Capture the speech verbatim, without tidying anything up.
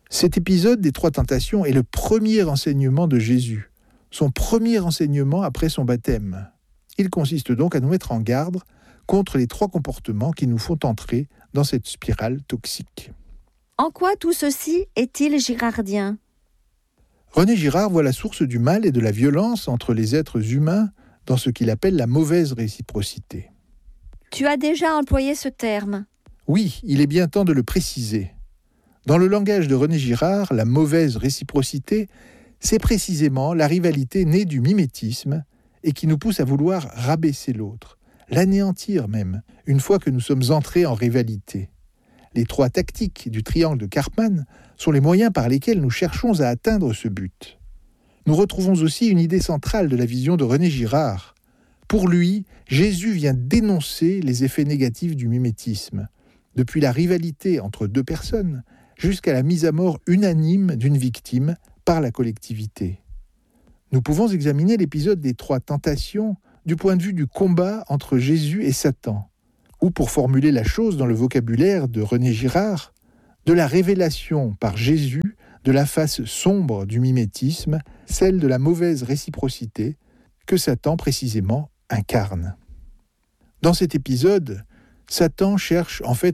Cet épisode des trois tentations est le premier enseignement de Jésus, son premier enseignement après son baptême. Il consiste donc à nous mettre en garde contre les trois comportements qui nous font entrer dans cette spirale toxique. En quoi tout ceci est-il girardien ? René Girard voit la source du mal et de la violence entre les êtres humains dans ce qu'il appelle la mauvaise réciprocité. Tu as déjà employé ce terme. Oui, il est bien temps de le préciser. Dans le langage de René Girard, la mauvaise réciprocité, c'est précisément la rivalité née du mimétisme et qui nous pousse à vouloir rabaisser l'autre, l'anéantir même, une fois que nous sommes entrés en rivalité. Les trois tactiques du triangle de Karpman sont les moyens par lesquels nous cherchons à atteindre ce but. Nous retrouvons aussi une idée centrale de la vision de René Girard. Pour lui, Jésus vient dénoncer les effets négatifs du mimétisme, depuis la rivalité entre deux personnes jusqu'à la mise à mort unanime d'une victime par la collectivité. Nous pouvons examiner l'épisode des trois tentations du point de vue du combat entre Jésus et Satan, ou pour formuler la chose dans le vocabulaire de René Girard, de la révélation par Jésus de la face sombre du mimétisme, celle de la mauvaise réciprocité que Satan précisément incarne. Dans cet épisode, Satan cherche en fait